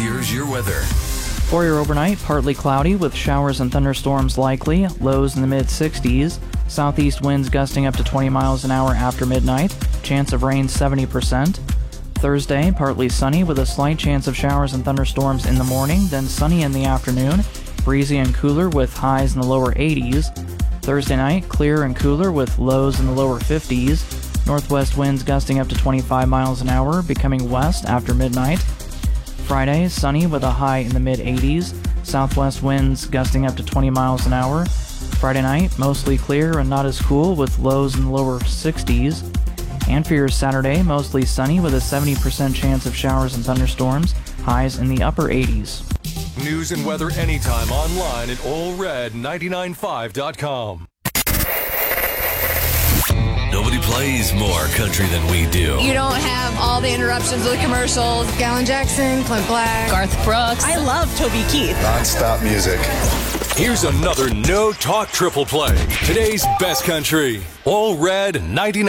Here's your weather. For your overnight, partly cloudy with showers and thunderstorms likely, lows in the mid-60s, southeast winds gusting up to 20 miles an hour after midnight, chance of rain 70%. Thursday, partly sunny with a slight chance of showers and thunderstorms in the morning, then sunny in the afternoon, breezy and cooler with highs in the lower 80s. Thursday night, clear and cooler with lows in the lower 50s, northwest winds gusting up to 25 miles an hour, becoming west after midnight. Friday, sunny with a high in the mid-80s, southwest winds gusting up to 20 miles an hour. Friday night, mostly clear and not as cool with lows in the lower 60s. And for your Saturday, mostly sunny with a 70% chance of showers and thunderstorms, highs in the upper 80s. News and weather anytime online at allred995.com. Nobody plays more country than we do. You don't have all the interruptions of the commercials. Alan Jackson, Clint Black, Garth Brooks. I love Toby Keith. Non-stop music. Here's another no-talk triple play. Today's best country. All Red 99.